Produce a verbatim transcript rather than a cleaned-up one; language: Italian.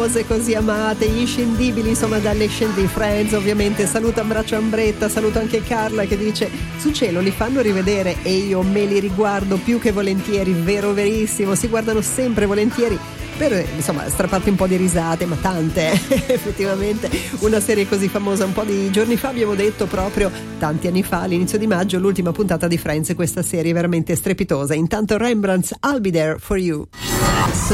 cose così amate, gli inscendibili, insomma, dalle scendi Friends. Ovviamente saluto, abbraccio Ambretta, saluto anche Carla che dice: su Cielo li fanno rivedere e io me li riguardo più che volentieri. Vero, verissimo, si guardano sempre volentieri per, insomma, strapparti un po' di risate, ma tante. Effettivamente una serie così famosa. Un po' di giorni fa abbiamo detto, proprio tanti anni fa, all'inizio di maggio, l'ultima puntata di Friends. Questa serie è veramente strepitosa. Intanto Rembrandt's I'll Be There For You.